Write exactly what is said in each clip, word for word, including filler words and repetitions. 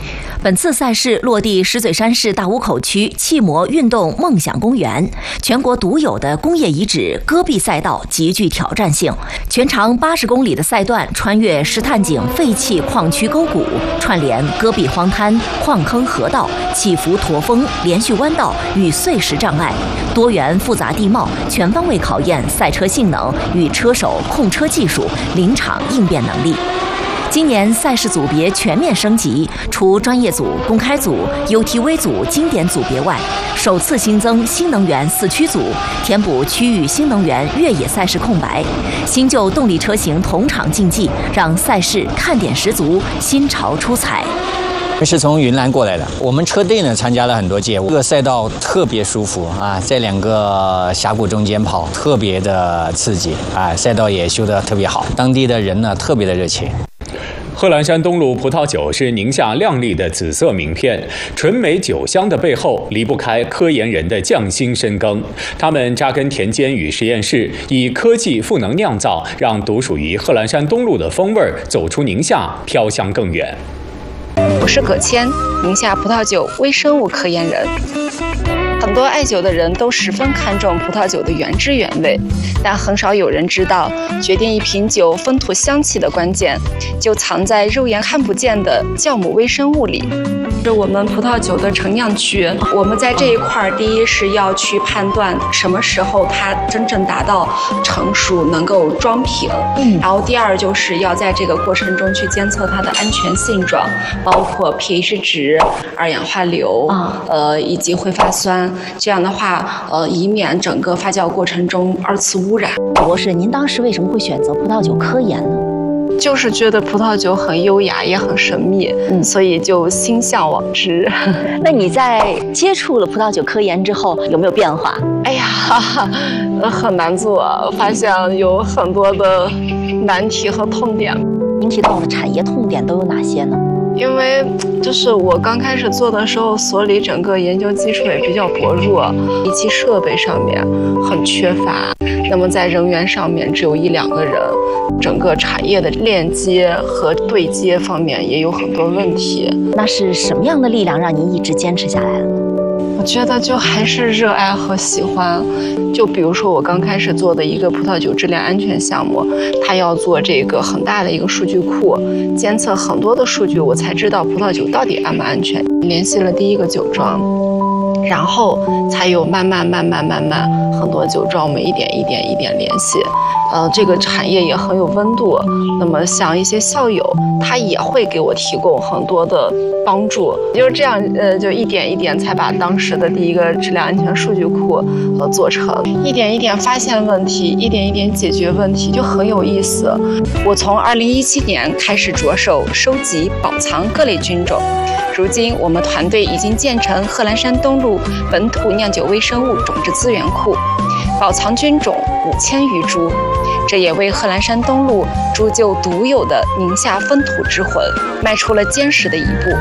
本次赛事落地石嘴山市大沽口区汽摩运动梦想公园，全国独有的工业遗址戈壁赛道极具挑战性。全长八十公里的赛段穿越石炭井废弃矿区沟谷，串联戈壁荒滩、矿坑河道、起伏驼峰、连续弯道与碎石障碍，多元复杂地貌全方位考验赛车性能与车手控车技术、临场应变能力。今年赛事组别全面升级，除专业组、公开组、U T V 组、经典组别外，首次新增新能源四驱组，填补区域新能源越野赛事空白。新旧动力车型同场竞技，让赛事看点十足，新潮出彩。 是从云南过来的，我们车队呢参加了很多届，这个赛道特别舒服啊，在两个峡谷中间跑，特别的刺激啊，赛道也修得特别好，当地的人呢特别的热情。 贺兰山东路葡萄酒是宁夏亮丽的紫色名片，纯美酒香的背后离不开科研人的匠心深耕。他们扎根田间与实验室，以科技赋能酿造，让独属于贺兰山东路的风味走出宁夏，飘香更远。 我是葛谦，宁夏葡萄酒微生物科研人。很多爱酒的人都十分看重葡萄酒的原汁原味，但很少有人知道，决定一瓶酒风土香气的关键，就藏在肉眼看不见的酵母微生物里。是我们葡萄酒的陈酿区，我们在这一块，第一是要去判断什么时候它真正达到成熟，能够装瓶。嗯，然后第二就是要在这个过程中去监测它的安全性状，包括 pH 值、二氧化硫，啊、呃，以及挥发酸。这样的话，呃，以免整个发酵过程中二次污染。 博士，您当时为什么会选择葡萄酒科研呢？ 就是觉得葡萄酒很优雅，也很神秘，嗯，所以就心向往之。 那你在接触了葡萄酒科研之后，有没有变化？ 哎呀，哈哈，很难做，发现有很多的难题和痛点。 您提到的产业痛点都有哪些呢？ 因为就是我刚开始做的时候，所里整个研究基础也比较薄弱，仪器设备上面很缺乏，那么在人员上面只有一两个人，整个产业的链接和对接方面也有很多问题。 那是什么样的力量让您一直坚持下来了呢？ 我觉得就还是热爱和喜欢。就比如说我刚开始做的一个葡萄酒质量安全项目，它要做这个很大的一个数据库，监测很多的数据，我才知道葡萄酒到底安不安全。联系了第一个酒庄，然后才有慢慢慢慢慢慢很多酒庄，我们一点一点一点联系。呃，这个产业也很有温度。那么像一些校友，他也会给我提供很多的帮助。就是这样，呃，就一点一点才把当时的第一个质量安全数据库呃做成，一点一点发现问题，一点一点解决问题，就很有意思。我从二零一七年开始着手收集保藏各类菌种。如今，我们团队已经建成贺兰山东路本土酿酒微生物种质资源库，保藏菌种五千余株，这也为贺兰山东路铸就独有的宁夏风土之魂迈出了坚实的一步。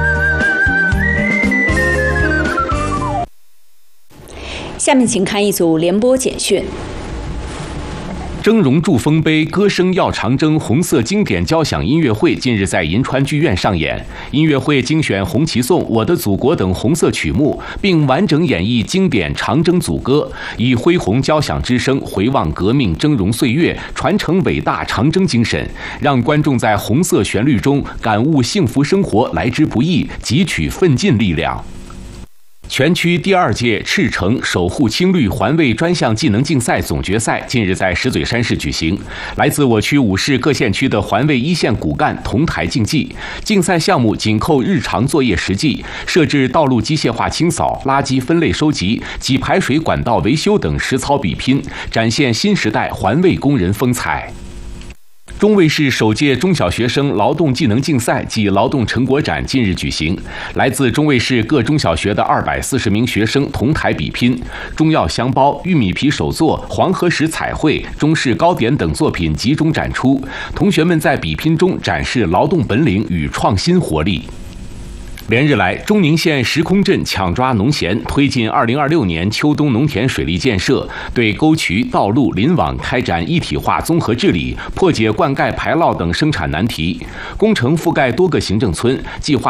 下面请看一组联播简讯。 峥嵘祝丰碑，歌声耀长征红色经典交响音乐会近日在银川剧院上演。音乐会精选《红旗颂》《我的祖国》等红色曲目，并完整演绎经典长征组歌，以恢宏交响之声回望革命峥嵘岁月，传承伟大长征精神，让观众在红色旋律中感悟幸福生活来之不易，汲取奋进力量。全区第二届赤诚守护青绿环卫专项技能竞赛总决赛近日在石嘴山市举行，来自我区五市各县区的环卫一线骨干同台竞技。竞赛项目紧扣日常作业实际，设置道路机械化清扫、垃圾分类收集及排水管道维修等实操比拼，展现新时代环卫工人风采。中卫市首届中小学生劳动技能竞赛暨劳动成果展近日举行，来自中卫市各中小学的二百四十名学生同台比拼，中药香包、玉米皮手作、黄河石彩绘、中式糕点等作品集中展出，同学们在比拼中展示劳动本领与创新活力。连日来，中宁县石空镇抢抓农闲，推进二零二六年秋冬农田水利建设，对沟渠、道路、林网开展一体化综合治理，破解灌溉、排涝等生产难题。工程覆盖多个行政村，计划